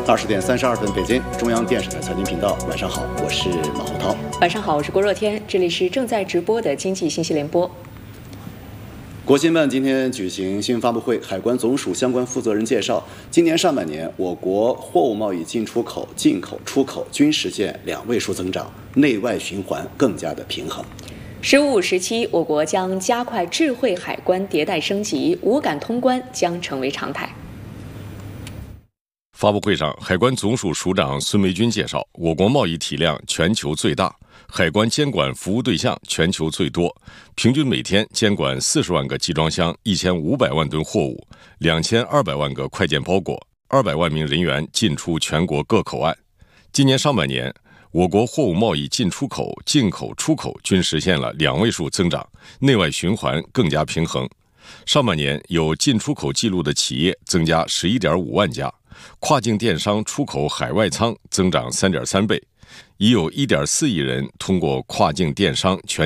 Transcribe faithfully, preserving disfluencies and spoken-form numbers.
二十点三十二分，北京中央电视台财经频道，晚上好，我是马洪涛。 晚上好，我是郭若天，这里是正在直播的经济信息联播。 国新办今天举行新闻发布会，海关总署相关负责人介绍，今年上半年我国货物贸易进出口、进口、出口均实现两位数增长，内外循环更加的平衡。 十五时期，我国将加快智慧海关迭代升级，无感通关将成为常态。 发布会上，海关总署署长孙维军介绍，我国贸易体量全球最大，海关监管服务对象全球最多，平均每天监管四十万个集装箱、一千五百万吨货物、两千二百万个快件包裹，二百万名人员进出全国各口岸。今年上半年，我国货物贸易进出口、进口、出口均实现了两位数增长，内外循环更加平衡。上半年有进出口记录的企业增加 十一点五万家，跨境电商出口海外仓增长 三点三倍，已有 一点四亿人通过跨境电商全